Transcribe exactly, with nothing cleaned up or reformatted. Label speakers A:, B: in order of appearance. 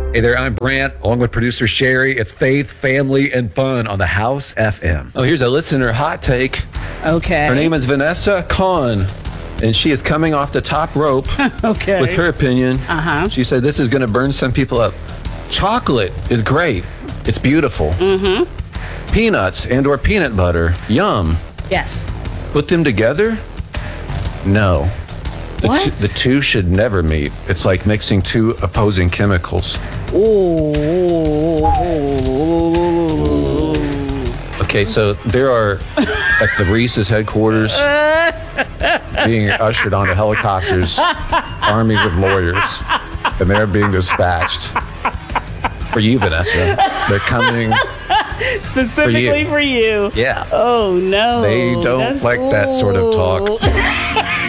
A: Hey there, I'm Brant, along with producer Sherry. It's Faith, Family, and Fun on the House F M.
B: Oh, here's a listener hot take.
C: Okay.
B: Her name is Vanessa Kahn, and she is coming off the top rope
C: okay.
B: with her opinion.
C: Uh-huh.
B: She said this is going to burn some people up. Chocolate is great. It's beautiful.
C: Mm-hmm.
B: Peanuts and or peanut butter, yum.
C: Yes.
B: Put them together? No. The
C: What?
B: Two, the two should never meet. It's like mixing two opposing chemicals.
C: Ooh.
B: Okay, so there are, at the Reese's headquarters, being ushered onto helicopters, armies of lawyers, and they're being dispatched. For you, Vanessa. They're coming
C: Specifically
B: for you.
C: for you.
B: Yeah.
C: Oh, no.
B: They don't
C: That's-
B: like that sort of talk.